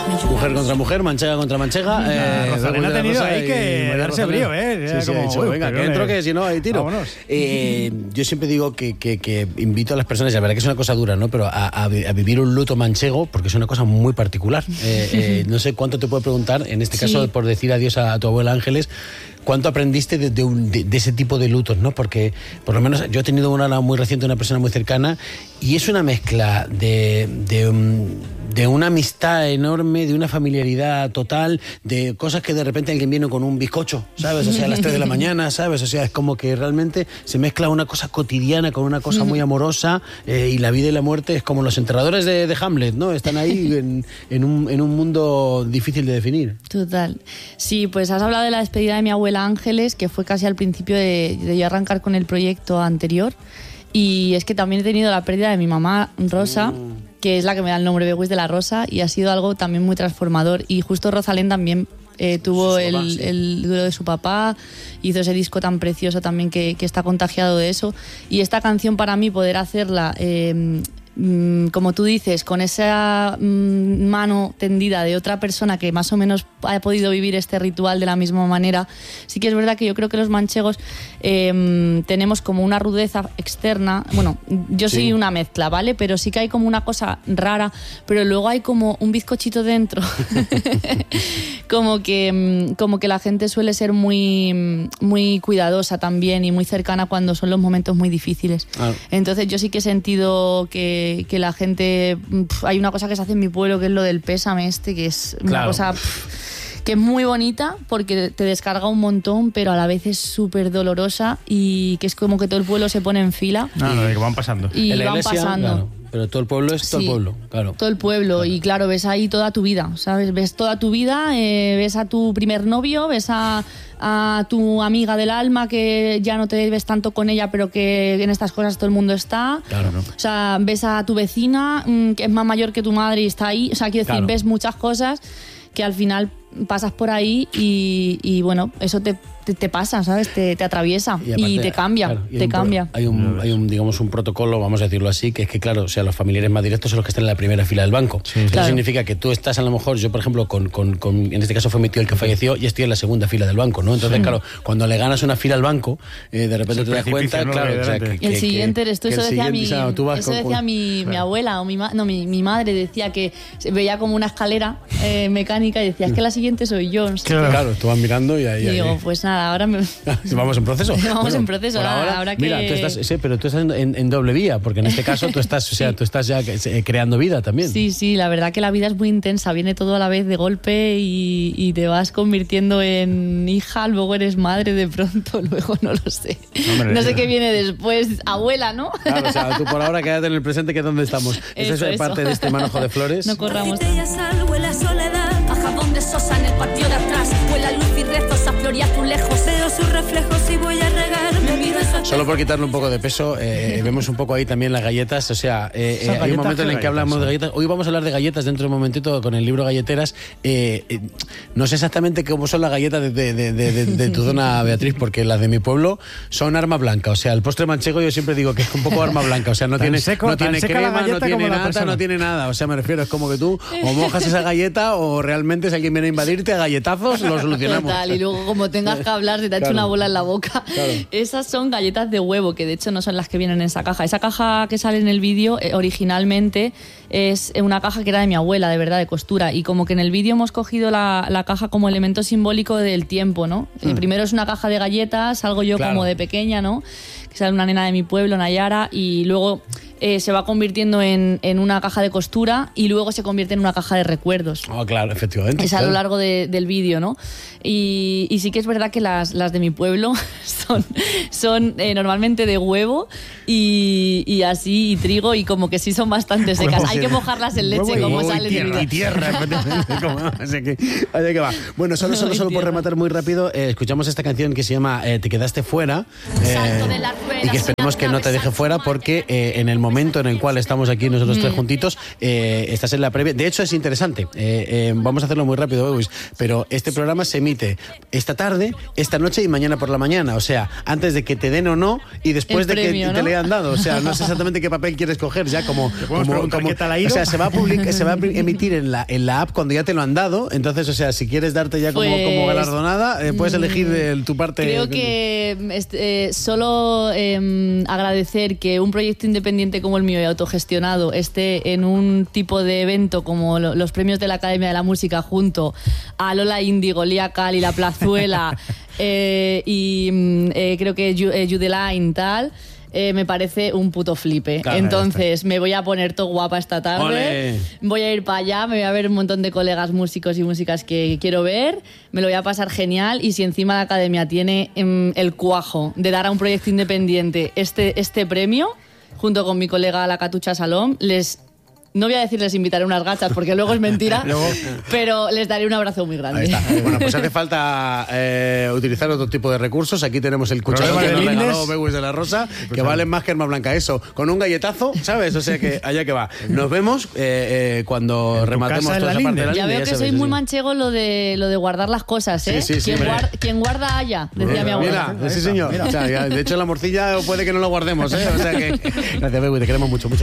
Mujer contra mujer, manchega contra manchega. Rosalén ha tenido ahí que darse brío, Sí, como, ha dicho, venga, que entro, que si no hay tiro. Yo siempre digo que invito a las personas, y la verdad que es una cosa dura, ¿no? Pero a vivir un luto manchego, porque es una cosa muy particular. No sé cuánto te puedo preguntar, en este caso, por decir adiós a tu abuela Ángeles, ¿cuánto aprendiste de ese tipo de lutos, ¿no? Porque, por lo menos, yo he tenido una muy reciente, una persona muy cercana, y es una mezcla de una amistad enorme, de una familiaridad total, de cosas que de repente alguien viene con un bizcocho, ¿sabes? O sea, a las 3 de la mañana, ¿sabes? O sea, es como que realmente se mezcla una cosa cotidiana con una cosa muy amorosa, y la vida y la muerte es como los enterradores de Hamlet, ¿no? Están ahí en un mundo difícil de definir. Total. Sí, pues has hablado de la despedida de mi abuela Ángeles, que fue casi al principio de yo arrancar con el proyecto anterior. Y es que también he tenido la pérdida de mi mamá Rosa, que es la que me da el nombre, Begüis de la Rosa, y ha sido algo también muy transformador. Y justo Rosalén también tuvo el duelo de su papá, hizo ese disco tan precioso también que está contagiado de eso. Y esta canción, para mí, poder hacerla, como tú dices, con esa mano tendida de otra persona que más o menos ha podido vivir este ritual de la misma manera, sí que es verdad que yo creo que los manchegos tenemos como una rudeza externa. Bueno, yo soy una mezcla, ¿vale? Pero sí que hay como una cosa rara, pero luego hay como un bizcochito dentro. como que la gente suele ser muy, muy cuidadosa también y muy cercana cuando son los momentos muy difíciles. Entonces yo sí que he sentido que la gente... hay una cosa que se hace en mi pueblo, que es lo del pésame que es una cosa... que es muy bonita porque te descarga un montón, pero a la vez es súper dolorosa, y que es como que todo el pueblo se pone en fila. Que van pasando. Y van iglesia, pasando. Claro. Pero todo el pueblo es todo el pueblo, claro. Todo el pueblo, y claro, ves ahí toda tu vida, ¿sabes? Ves toda tu vida, ves a tu primer novio, ves a tu amiga del alma, que ya no te ves tanto con ella, pero que en estas cosas todo el mundo está. Claro, ¿no? O sea, ves a tu vecina, que es más mayor que tu madre y está ahí. O sea, quiero decir, ves muchas cosas que al final pasas por ahí y bueno, eso te pasa, ¿sabes? Te atraviesa y, aparte, te cambia, claro, te cambia. Hay un, digamos, un protocolo, vamos a decirlo así, que es que, claro, o sea, los familiares más directos son los que están en la primera fila del banco. Sí. Eso significa que tú estás, a lo mejor, yo, por ejemplo, en este caso fue mi tío el que falleció, y estoy en la segunda fila del banco, ¿no? Entonces, claro, cuando le ganas una fila al banco, de repente te das cuenta, claro, o sea, que el siguiente eres tú. Eso decía mi abuela, o mi madre decía que vea como una escalera mecánica y decía, es que la siguiente soy yo. Claro, tú vas mirando y ahí... Y digo, pues nada, ahora vamos en proceso. Vamos en proceso. Ahora que... Mira, pero tú estás en doble vía, porque en este caso tú estás, o sea, tú estás ya creando vida también. Sí, la verdad que la vida es muy intensa, viene todo a la vez de golpe y te vas convirtiendo en hija, luego eres madre de pronto, luego no lo sé. No sé qué viene después, abuela, ¿no? Claro, o sea, tú por ahora quédate en el presente, que es donde estamos. Eso es parte de este manojo de flores. No corramos. Huele soledad, a jabón de sosa en el patio de atrás, huele luz y rezos a flor y azulejos, veo sus reflejos y voy a regar, me miro eso. Solo por quitarle un poco de peso, vemos un poco ahí también las galletas, o sea, hay un momento en el que hablamos de galletas. Hoy vamos a hablar de galletas dentro de un momentito con el libro Galleteras. No sé exactamente cómo son las galletas de tu zona, Beatriz, porque las de mi pueblo son arma blanca, o sea, el postre manchego yo siempre digo que es un poco arma blanca, o sea, no tiene crema, no tiene nata, no tiene nada, o sea, me refiero, es como que tú o mojas esa galleta o realmente si alguien viene a invadirte a galletazos lo solucionamos. Total, y luego como tengas que hablar se te ha hecho una bola en la boca. Esas son galletas de huevo, que de hecho no son las que vienen en esa caja. Esa caja que sale en el vídeo originalmente es una caja que era de mi abuela, de verdad, de costura, y como que en el vídeo hemos cogido la caja como elemento simbólico del tiempo, ¿no? Primero es una caja de galletas, salgo yo como de pequeña, ¿no? Que sale una nena de mi pueblo, Nayara, y luego se va convirtiendo en una caja de costura y luego se convierte en una caja de recuerdos. Claro, efectivamente. Es a lo largo del vídeo, ¿no? Y sí que es verdad que las de mi pueblo son normalmente de huevo y así, y trigo, y como que sí son bastante secas. Hay que mojarlas en leche, como sale de vida. Y tierra. Así que va. Bueno, solo por rematar muy rápido, escuchamos esta canción que se llama Te quedaste fuera. Salto de la y que esperemos que no te deje fuera, porque en el momento en el cual estamos aquí nosotros tres juntitos, estás en la previa. De hecho, es interesante. Vamos a hacerlo muy rápido, Bebus, pero este programa se emite esta tarde, esta noche y mañana por la mañana. O sea, antes de que te den o no y después de premio, que te le han dado. O sea, no sé exactamente qué papel quieres coger ya como ¿qué tal ha ido? O sea, se va a emitir en la app cuando ya te lo han dado. Entonces, o sea, si quieres darte ya como galardonada, puedes elegir tu parte. Creo que solo agradecer que un proyecto independiente como el mío y autogestionado esté en un tipo de evento como los premios de la Academia de la Música junto a Lola Índigo, Lía Cali, La Plazuela y creo que Judeline tal. Me parece un puto flipe. Claro, entonces me voy a poner todo guapa esta tarde. ¡Olé! Voy a ir para allá, me voy a ver un montón de colegas músicos y músicas que quiero ver, me lo voy a pasar genial, y si encima la academia tiene el cuajo de dar a un proyecto independiente este premio, junto con mi colega La Catucha Salom, no voy a decirles invitaré unas gachas porque luego es mentira, pero les daré un abrazo muy grande. Ahí está. Bueno, pues hace falta utilizar otro tipo de recursos. Aquí tenemos el cucharón que nos regaló Bebus de la Rosa, que valen más que arma blanca. Eso, con un galletazo, ¿sabes? O sea que allá que va. Nos vemos cuando rematemos toda esa parte de la Ya veo que soy muy manchego lo de guardar las cosas, ¿eh? Sí, quien guarda haya, decía mi abuela. Mira, sí señor. O sea, de hecho, la morcilla puede que no lo guardemos, ¿eh? O sea que... Gracias, Bebus, te queremos mucho.